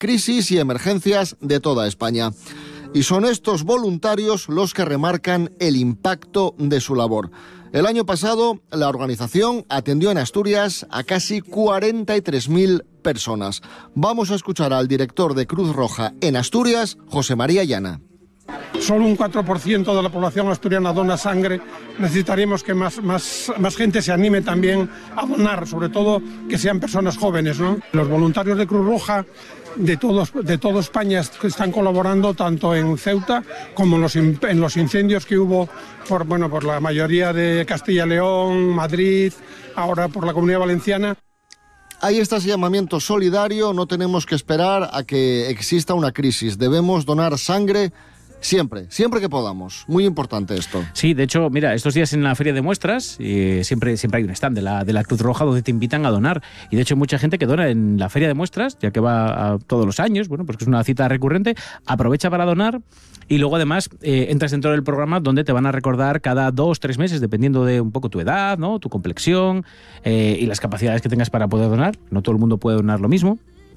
crisis y emergencias de toda España. Y son estos voluntarios los que remarcan el impacto de su labor. El año pasado, la organización atendió en Asturias a casi 43.000 personas. Vamos a escuchar al director de Cruz Roja en Asturias, José María Llana. Solo un 4% de la población asturiana dona sangre. Necesitaríamos que más gente se anime también a donar, sobre todo que sean personas jóvenes, ¿no? Los voluntarios de Cruz Roja de toda España están colaborando tanto en Ceuta como en los incendios que hubo por la mayoría de Castilla y León, Madrid, ahora por la Comunidad Valenciana. Ahí está ese llamamiento solidario, no tenemos que esperar a que exista una crisis, debemos donar sangre siempre que podamos. Muy importante esto. Sí, de hecho, mira, estos días en la Feria de Muestras siempre hay un stand de la Cruz Roja donde te invitan a donar. Y de hecho hay mucha gente que dona en la Feria de Muestras, ya que va todos los años, bueno, porque es una cita recurrente, aprovecha para donar y luego además entras dentro del programa donde te van a recordar cada 2-3 meses, dependiendo de un poco tu edad, ¿no?, tu complexión y las capacidades que tengas para poder donar. No todo el mundo puede donar lo mismo.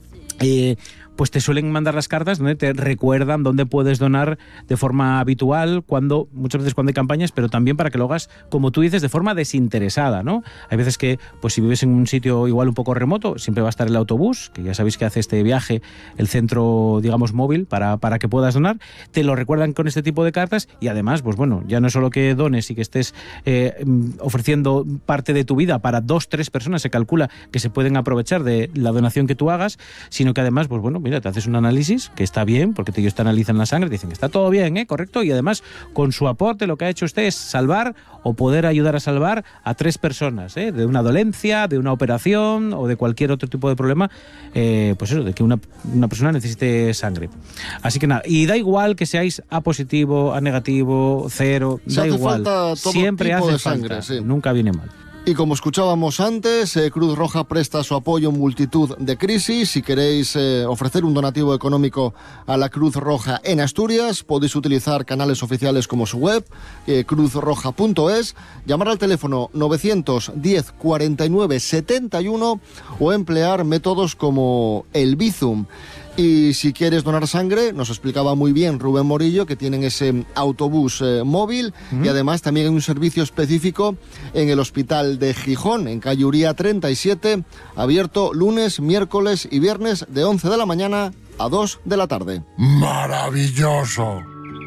Pues te suelen mandar las cartas donde te recuerdan dónde puedes donar de forma habitual, muchas veces cuando hay campañas, pero también para que lo hagas, como tú dices, de forma desinteresada, ¿no? Hay veces que, pues si vives en un sitio igual un poco remoto, siempre va a estar el autobús, que ya sabéis que hace este viaje, el centro, digamos, móvil, para que puedas donar. Te lo recuerdan con este tipo de cartas y además, pues bueno, ya no es solo que dones y que estés ofreciendo parte de tu vida para 2-3 personas, se calcula que se pueden aprovechar de la donación que tú hagas, sino que además, pues bueno, mira, te haces un análisis que está bien, porque ellos te analizan la sangre, te dicen que está todo bien, correcto, y además con su aporte lo que ha hecho usted es salvar o poder ayudar a salvar a 3 personas, de una dolencia, de una operación o de cualquier otro tipo de problema, pues eso, de que una persona necesite sangre. Así que nada, y da igual que seáis A positivo, A negativo, 0, da igual, siempre hace falta, sí. Nunca viene mal. Y como escuchábamos antes, Cruz Roja presta su apoyo en multitud de crisis. Si queréis ofrecer un donativo económico a la Cruz Roja en Asturias, podéis utilizar canales oficiales como su web, cruzroja.es, llamar al teléfono 910 49 71 o emplear métodos como el Bizum. Y si quieres donar sangre, nos explicaba muy bien Rubén Morillo que tienen ese autobús móvil y además también hay un servicio específico en el Hospital de Gijón, en calle Uría 37, abierto lunes, miércoles y viernes de 11 de la mañana a 2 de la tarde. ¡Maravilloso!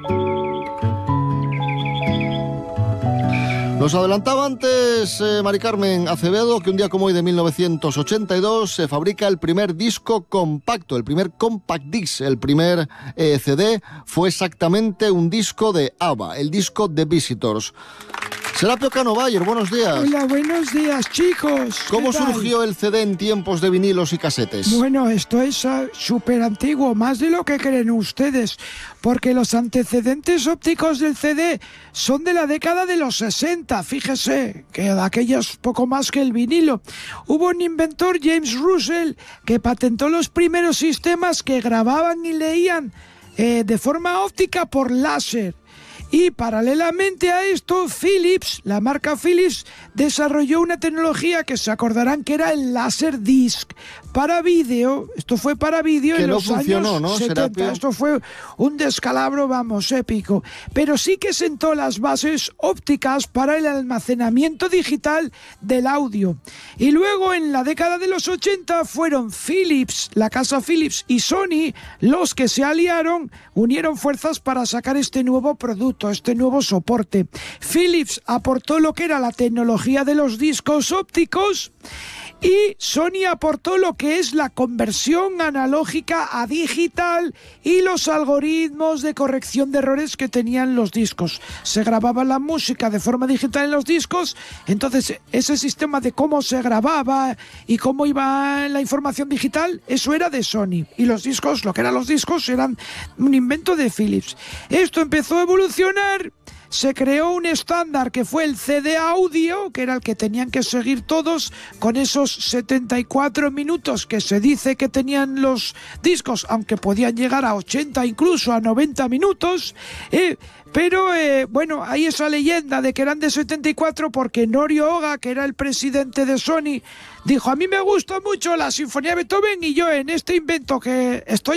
Nos adelantaba antes Mari Carmen Acevedo que un día como hoy de 1982 se fabrica el primer disco compacto, el primer compact disc, el primer CD, fue exactamente un disco de ABBA, el disco The Visitors. Serapio Cano Bayer, buenos días. Hola, buenos días, chicos. ¿Cómo surgió el CD en tiempos de vinilos y casetes? Bueno, esto es súper antiguo, más de lo que creen ustedes, porque los antecedentes ópticos del CD son de la década de los 60, fíjese, que de aquellos poco más que el vinilo. Hubo un inventor, James Russell, que patentó los primeros sistemas que grababan y leían de forma óptica por láser. Y paralelamente a esto, Philips, la marca Philips, desarrolló una tecnología que se acordarán que era el Laserdisc para vídeo. Esto fue para vídeo en los años 70. Esto fue un descalabro, vamos, épico. Pero sí que sentó las bases ópticas para el almacenamiento digital del audio. Y luego, en la década de los 80, fueron Philips, la casa Philips y Sony los que se aliaron, unieron fuerzas para sacar este nuevo producto, este nuevo soporte. Philips aportó lo que era la tecnología de los discos ópticos y Sony aportó lo que es la conversión analógica a digital y los algoritmos de corrección de errores que tenían los discos. Se grababa la música de forma digital en los discos, entonces ese sistema de cómo se grababa y cómo iba la información digital, eso era de Sony. Y los discos, lo que eran los discos, eran un invento de Philips. Esto empezó a evolucionar se creó un estándar que fue el CD audio, que era el que tenían que seguir todos, con esos 74 minutos que se dice que tenían los discos, aunque podían llegar a 80, incluso a 90 minutos, pero bueno, hay esa leyenda de que eran de 74 porque Norio Oga, que era el presidente de Sony, dijo: a mí me gusta mucho la Sinfonía de Beethoven y yo en este invento que estoy